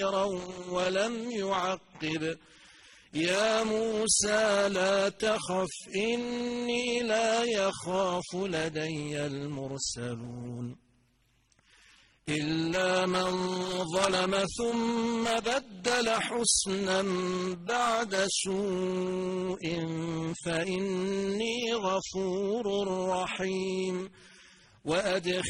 ولم يعقب يا موسى لا تخف إني لا يخاف لدي المرسلون إلا من ظلم ثم بدل حسنا بعد سوء فإني غفور رحيم وأدخل